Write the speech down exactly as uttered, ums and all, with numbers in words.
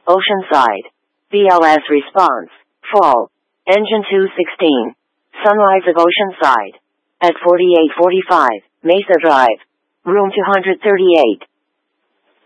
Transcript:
Oceanside. B L S response. Fall. Engine two sixteen. Sunrise of Oceanside. At forty-eight forty-five, Mesa Drive. Room two thirty-eight.